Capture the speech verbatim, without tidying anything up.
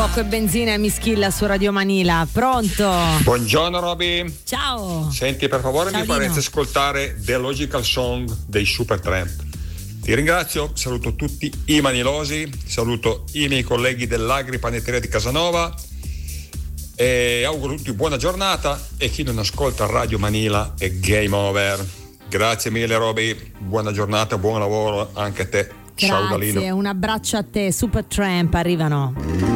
Fuoco e benzina e Mischilla su Radio Manila. Pronto? Buongiorno Roby. Ciao. Senti, per favore, Ciao, mi faresti Dino. ascoltare The Logical Song dei Supertramp. Ti ringrazio, saluto tutti i manilosi, saluto i miei colleghi dell'Agripanetteria di Casanova e auguro a tutti buona giornata, e chi non ascolta Radio Manila è game over. Grazie mille Roby, buona giornata, buon lavoro anche a te. Ciao Dalino. Grazie, un abbraccio a te. Supertramp arrivano.